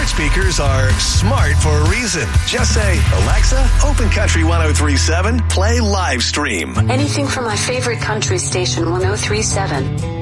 smart speakers are smart for a reason. Just say, Alexa, open Country 103.7, play live stream. Anything from my favorite country station, 103.7.